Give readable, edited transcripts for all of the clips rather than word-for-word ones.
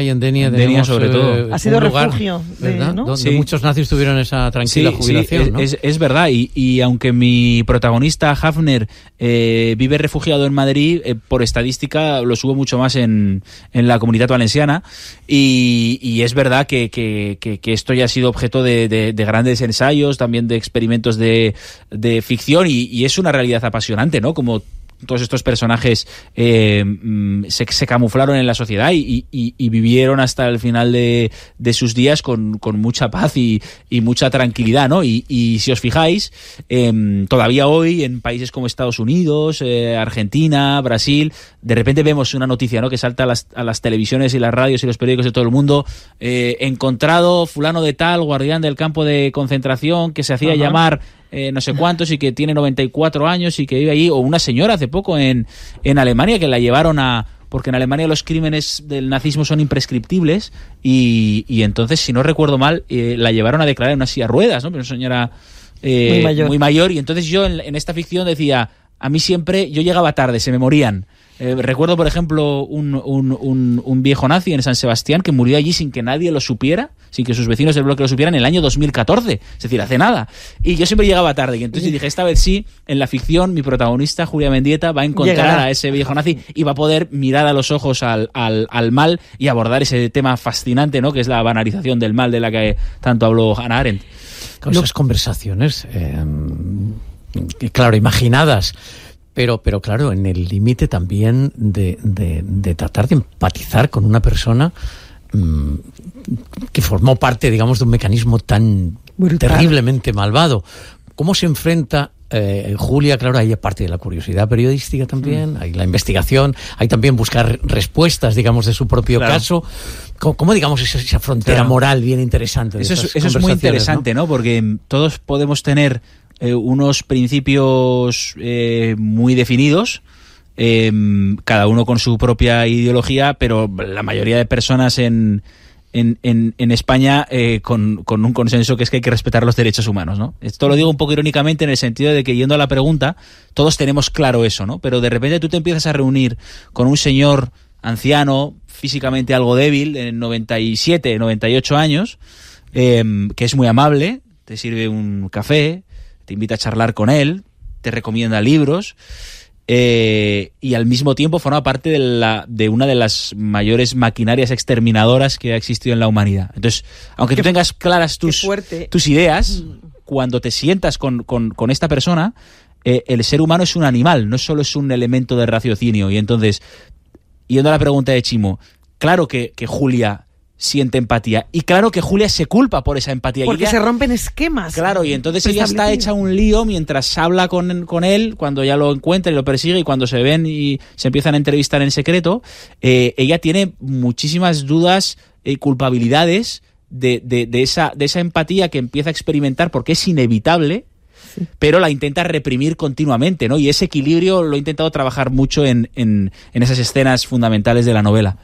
y en Denia, sobre todo. Ha sido refugio, ¿no? Donde muchos nazis tuvieron esa tranquila jubilación. Sí, ¿no? Es verdad. Y aunque mi protagonista, Hafner, vive refugiado en Madrid, por estadística lo subo mucho más en la Comunitat Valenciana. Y es verdad que esto ya ha sido objeto de grandes ensayos, también de experimentos de ficción, y es una realidad apasionante, ¿no? Como todos estos personajes se camuflaron en la sociedad y vivieron hasta el final de sus días con mucha paz y mucha tranquilidad, ¿no? Y si os fijáis, todavía hoy en países como Estados Unidos, Argentina, Brasil, de repente vemos una noticia, ¿no?, que salta a las televisiones y las radios y los periódicos de todo el mundo: encontrado fulano de tal, guardián del campo de concentración, que se hacía llamar no sé cuántos y que tiene 94 años y que vive allí. O una señora hace poco en Alemania, que la llevaron porque en Alemania los crímenes del nazismo son imprescriptibles, y entonces, si no recuerdo mal, la llevaron a declarar en una silla de ruedas, ¿no? Pero una señora muy mayor, y entonces yo en esta ficción decía, a mí siempre, yo llegaba tarde, se me morían. Recuerdo, por ejemplo, un viejo nazi en San Sebastián que murió allí sin que nadie lo supiera, sin que sus vecinos del bloque lo supieran, en el año 2014, es decir, hace nada. Y yo siempre llegaba tarde, y entonces dije, esta vez sí, en la ficción, mi protagonista, Julia Mendieta, va a encontrar a ese viejo nazi y va a poder mirar a los ojos al mal y abordar ese tema fascinante, ¿no?, que es la banalización del mal, de la que tanto habló Hannah Arendt. Con esas conversaciones, claro, imaginadas, pero claro, en el límite también de tratar de empatizar con una persona que formó parte, digamos, de un mecanismo tan terriblemente malvado. ¿Cómo se enfrenta Julia? Claro, hay parte de la curiosidad periodística también, hay la investigación, hay también buscar respuestas, digamos, de su propio caso. ¿Cómo digamos, esa frontera moral bien interesante? Eso es muy interesante, ¿no? Porque todos podemos tener unos principios muy definidos, cada uno con su propia ideología, pero la mayoría de personas en España con un consenso, que es que hay que respetar los derechos humanos, ¿no? Esto lo digo un poco irónicamente, en el sentido de que, yendo a la pregunta, todos tenemos claro eso, ¿no? Pero de repente tú te empiezas a reunir con un señor anciano, físicamente algo débil, en 97, 98 años, que es muy amable, te sirve un café, te invita a charlar con él, te recomienda libros, y al mismo tiempo forma parte de una de las mayores maquinarias exterminadoras que ha existido en la humanidad. Entonces, aunque tú tengas claras tus ideas, cuando te sientas con esta persona, el ser humano es un animal, no solo es un elemento de raciocinio. Y entonces, yendo a la pregunta de Chimo, claro que Julia siente empatía, y claro que Julia se culpa por esa empatía. Porque se rompen esquemas. Claro, y entonces ella está hecha un lío mientras habla con él, cuando ya lo encuentra y lo persigue, y cuando se ven y se empiezan a entrevistar en secreto, ella tiene muchísimas dudas y culpabilidades de esa empatía que empieza a experimentar, porque es inevitable, pero la intenta reprimir continuamente, ¿no? Y ese equilibrio lo he intentado trabajar mucho en esas escenas fundamentales de la novela.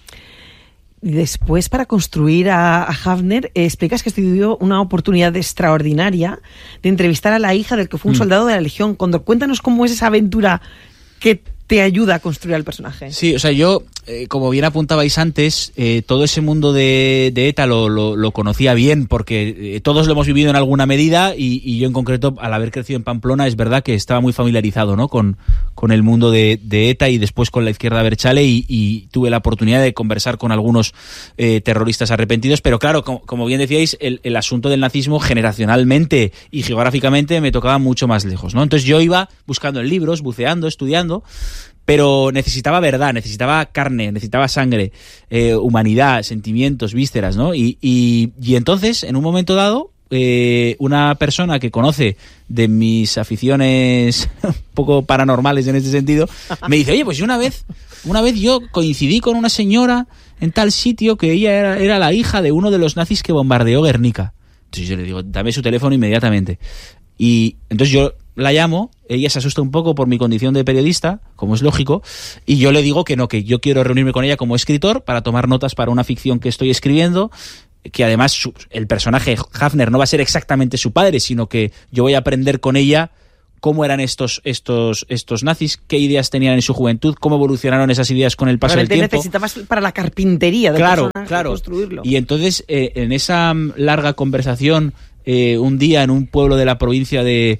Y después, para construir a Hafner, explicas que estudió una oportunidad extraordinaria de entrevistar a la hija del que fue un soldado de la Legión Cóndor. Cuéntanos cómo es esa aventura que te ayuda a construir al personaje. Sí, o sea, yo, como bien apuntabais antes, todo ese mundo de ETA lo conocía bien, porque todos lo hemos vivido en alguna medida, y yo en concreto, al haber crecido en Pamplona, es verdad que estaba muy familiarizado, ¿no?, con el mundo de ETA, y después con la izquierda abertzale, y tuve la oportunidad de conversar con algunos terroristas arrepentidos. Pero claro, como bien decíais, el asunto del nazismo generacionalmente y geográficamente me tocaba mucho más lejos, ¿no? Entonces yo iba buscando en libros, buceando, estudiando, pero necesitaba verdad, necesitaba carne, necesitaba sangre, humanidad, sentimientos, vísceras, ¿no? Y entonces, en un momento dado, una persona que conoce de mis aficiones un poco paranormales en este sentido, me dice, oye, pues una vez yo coincidí con una señora en tal sitio, que ella era la hija de uno de los nazis que bombardeó Guernica. Entonces yo le digo, dame su teléfono inmediatamente. Y entonces yo la llamo, ella se asusta un poco por mi condición de periodista, como es lógico, y yo le digo que no, que yo quiero reunirme con ella como escritor para tomar notas para una ficción que estoy escribiendo, que además el personaje Hafner no va a ser exactamente su padre, sino que yo voy a aprender con ella cómo eran estos nazis, qué ideas tenían en su juventud, cómo evolucionaron esas ideas con el paso del tiempo. Necesitabas para la carpintería del personaje construirlo. Y entonces, en esa larga conversación, un día en un pueblo de la provincia de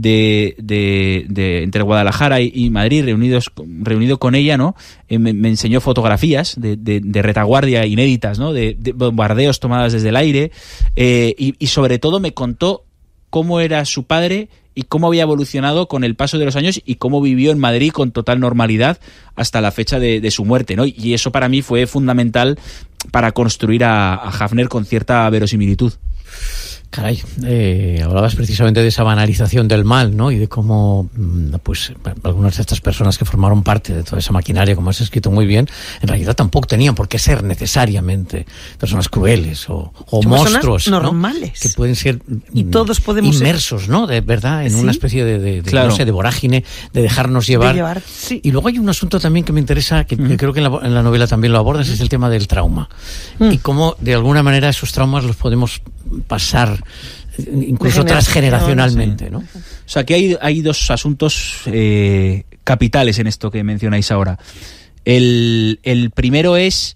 entre Guadalajara y Madrid, reunido con ella, ¿no? Me enseñó fotografías de retaguardia inéditas, ¿no? De bombardeos tomadas desde el aire, y sobre todo me contó cómo era su padre y cómo había evolucionado con el paso de los años y cómo vivió en Madrid con total normalidad hasta la fecha de su muerte, ¿no? Y eso para mí fue fundamental para construir a Hafner con cierta verosimilitud. Caray, hablabas precisamente de esa banalización del mal, ¿no? Y de cómo, pues, algunas de estas personas que formaron parte de toda esa maquinaria, como has escrito muy bien, en realidad tampoco tenían por qué ser necesariamente personas crueles o monstruos, normales, ¿no? Que pueden ser y todos podemos inmersos, ¿no? De verdad, en una especie de claro, no sé, de vorágine, de dejarnos llevar. Sí. Y luego hay un asunto también que me interesa, que creo que en la novela también lo abordas, es el tema del trauma. Y cómo, de alguna manera, esos traumas los podemos pasar incluso transgeneracionalmente, ¿no? O sea, que hay dos asuntos capitales en esto que mencionáis ahora. El primero es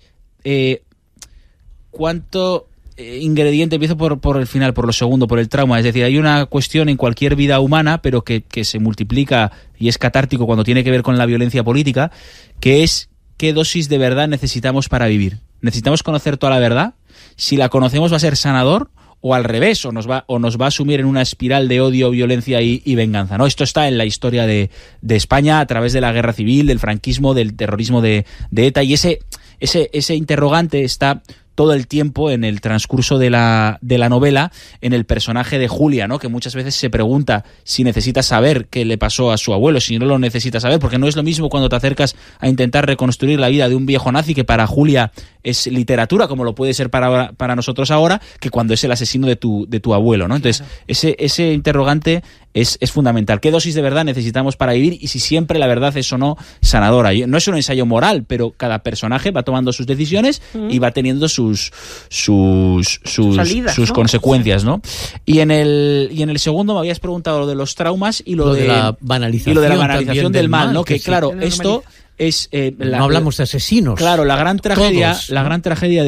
cuánto ingrediente, empiezo por el final, por lo segundo, por el trauma. Es decir, hay una cuestión en cualquier vida humana, pero que se multiplica y es catártico cuando tiene que ver con la violencia política, que es qué dosis de verdad necesitamos para vivir. Necesitamos conocer toda la verdad. Si la conocemos va a ser sanador, o al revés, o nos va a sumir en una espiral de odio, violencia y venganza, ¿no? Esto está en la historia de España a través de la guerra civil, del franquismo, del terrorismo de ETA, y ese interrogante está todo el tiempo en el transcurso de la novela, en el personaje de Julia, ¿no? Que muchas veces se pregunta si necesita saber qué le pasó a su abuelo, si no lo necesita saber, porque no es lo mismo cuando te acercas a intentar reconstruir la vida de un viejo nazi, que para Julia es literatura, como lo puede ser para nosotros ahora, que cuando es el asesino de tu abuelo, ¿no? Entonces, ese interrogante es fundamental. ¿Qué dosis de verdad necesitamos para vivir? Y si siempre la verdad es o no sanadora. No es un ensayo moral, pero cada personaje va tomando sus decisiones y va teniendo sus salidas, ¿no? Consecuencias, ¿no? Y en el segundo me habías preguntado lo de los traumas y lo de la banalización del mal, ¿no? Que claro, esto es no hablamos de asesinos. Claro, la gran tragedia, todos, ¿no? La gran tragedia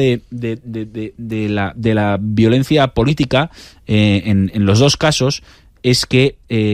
de la violencia política en los dos casos es que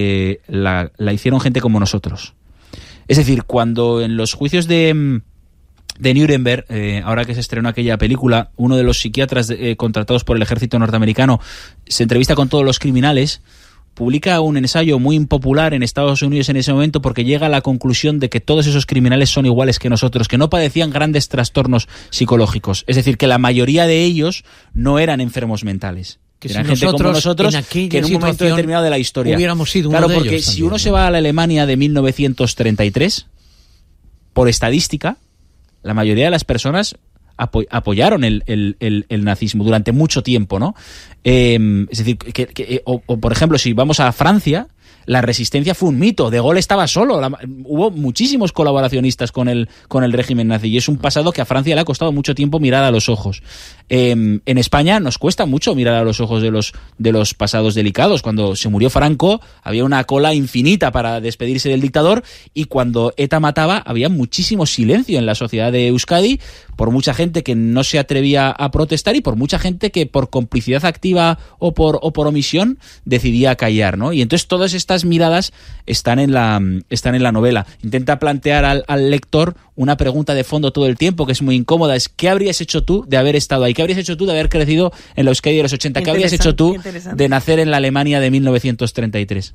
la hicieron gente como nosotros. Es decir, cuando en los juicios de Nuremberg, ahora que se estrenó aquella película, uno de los psiquiatras contratados por el ejército norteamericano se entrevista con todos los criminales, publica un ensayo muy impopular en Estados Unidos en ese momento porque llega a la conclusión de que todos esos criminales son iguales que nosotros, que no padecían grandes trastornos psicológicos. Es decir, que la mayoría de ellos no eran enfermos mentales. Que eran gente como nosotros, que en un momento determinado de la historia hubiéramos sido uno de ellos. Claro, porque si uno se va a la Alemania de 1933, por estadística, la mayoría de las personas apoyaron el nazismo durante mucho tiempo, ¿no? Es decir, o por ejemplo, si vamos a Francia, la resistencia fue un mito. De Gaulle estaba solo. Hubo muchísimos colaboracionistas con el régimen nazi y es un pasado que a Francia le ha costado mucho tiempo mirar a los ojos. En España nos cuesta mucho mirar a los ojos de los pasados delicados. Cuando se murió Franco había una cola infinita para despedirse del dictador y cuando ETA mataba había muchísimo silencio en la sociedad de Euskadi por mucha gente que no se atrevía a protestar y por mucha gente que por complicidad activa o por omisión decidía callar, ¿no? Y entonces todas estas miradas están en la novela. Intenta plantear al lector una pregunta de fondo todo el tiempo que es muy incómoda, es ¿qué habrías hecho tú de haber estado ahí? ¿Qué habrías hecho tú de haber crecido en la Euskadi de los 80? ¿Qué habrías hecho tú de nacer en la Alemania de 1933?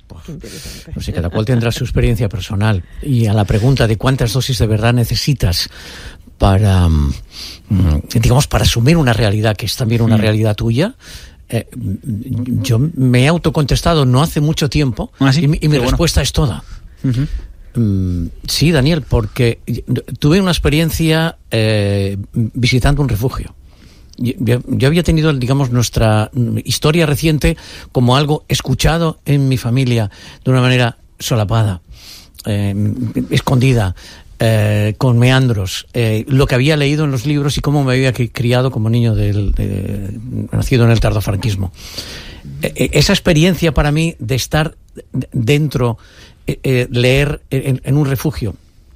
No sé, cada cual tendrá su experiencia personal. Y a la pregunta de cuántas dosis de verdad necesitas para asumir una realidad que es también una realidad tuya, yo me he autocontestado no hace mucho tiempo. ¿Ah, sí? y mi respuesta es toda. Sí, Daniel, porque tuve una experiencia visitando un refugio. Yo había tenido, digamos, nuestra historia reciente como algo escuchado en mi familia de una manera solapada, escondida, con meandros, lo que había leído en los libros y cómo me había criado como niño nacido en el tardofranquismo. Esa experiencia para mí de estar dentro, leer en un refugio,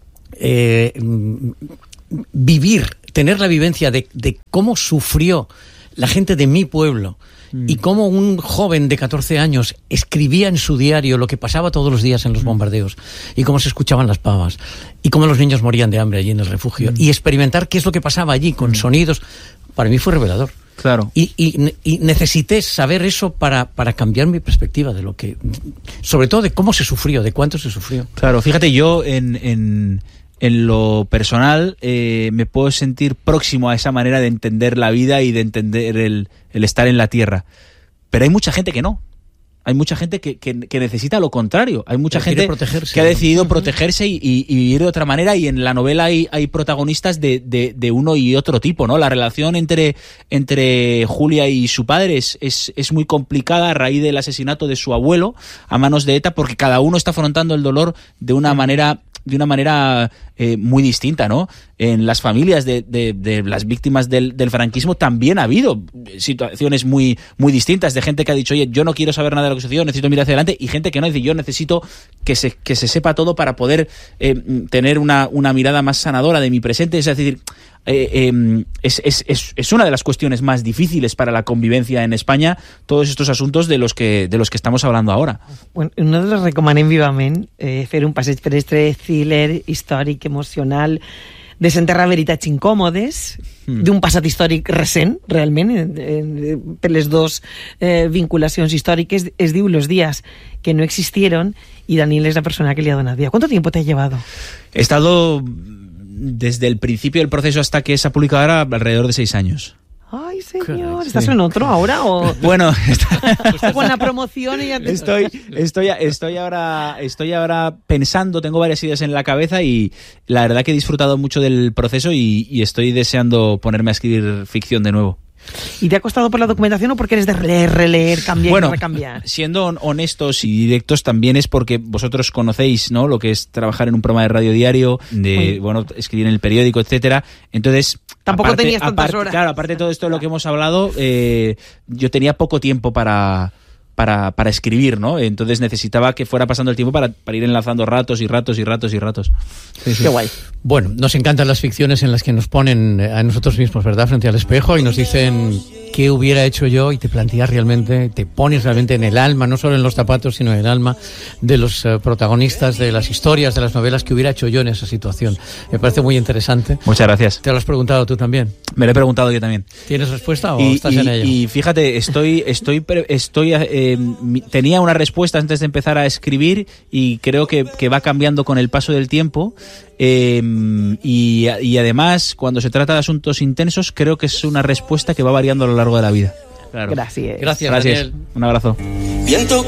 vivir, tener la vivencia de cómo sufrió la gente de mi pueblo y cómo un joven de 14 años escribía en su diario lo que pasaba todos los días en los bombardeos y cómo se escuchaban las pavas y cómo los niños morían de hambre allí en el refugio y experimentar qué es lo que pasaba allí con sonidos, para mí fue revelador. Claro. Y necesité saber eso para cambiar mi perspectiva de lo que, sobre todo de cómo se sufrió, de cuánto se sufrió. Claro, fíjate, yo en lo personal me puedo sentir próximo a esa manera de entender la vida y de entender el estar en la tierra. Pero hay mucha gente que no. Hay mucha gente que necesita lo contrario. Hay mucha gente que ha decidido protegerse y vivir de otra manera, y en la novela hay protagonistas de uno y otro tipo, ¿no? La relación entre Julia y su padre es muy complicada a raíz del asesinato de su abuelo a manos de ETA, porque cada uno está afrontando el dolor de una manera muy distinta, ¿no? En las familias de las víctimas del franquismo también ha habido situaciones muy, muy distintas, de gente que ha dicho, oye, yo no quiero saber nada de lo que sucedió, necesito mirar hacia adelante, y gente que no, dice, yo necesito que se sepa todo para poder tener una mirada más sanadora de mi presente. Es decir, es una de las cuestiones más difíciles para la convivencia en España, todos estos asuntos de los que estamos hablando ahora. Bueno, nosaltres recomanem vivament fer un passeig per este thriller històric, emocional, desenterrar veritats incòmodes, d'un passat històric recent, realment, per les dos vinculacions històriques. Es diu Los días que no existieron, y Daniel es la persona que le ha donado vida. ¿Cuánto tiempo te ha llevado? He estado desde el principio del proceso hasta que se ha publicado ahora alrededor de 6 años. Ay, señor, ¿estás en otro ahora o...? Bueno, con la promoción y ya te... estoy ahora pensando, tengo varias ideas en la cabeza, y la verdad que he disfrutado mucho del proceso y estoy deseando ponerme a escribir ficción de nuevo. ¿Y te ha costado por la documentación o porque eres de leer, releer, cambiar y recambiar? Siendo honestos y directos, también es porque vosotros conocéis, ¿no?, lo que es trabajar en un programa de radio diario, escribir en el periódico, etcétera. Entonces, tampoco tenías tantas horas. Claro, aparte de todo esto de lo que hemos hablado, yo tenía poco tiempo para escribir, ¿no? Entonces necesitaba que fuera pasando el tiempo para ir enlazando ratos. Sí. Qué guay. Bueno, nos encantan las ficciones en las que nos ponen a nosotros mismos, ¿verdad?, frente al espejo y nos dicen qué hubiera hecho yo, y te planteas realmente, te pones realmente en el alma, no solo en los zapatos, sino en el alma de los protagonistas de las historias, de las novelas, que hubiera hecho yo en esa situación. Me parece muy interesante. Muchas gracias. ¿Te lo has preguntado tú también? Me lo he preguntado yo también. ¿Tienes respuesta o estás en ello? Y fíjate, tenía una respuesta antes de empezar a escribir, y creo que va cambiando con el paso del tiempo. Y además, cuando se trata de asuntos intensos, creo que es una respuesta que va variando a lo largo de la vida. Claro. Gracias. Gracias, Gracias. Daniel. Un abrazo.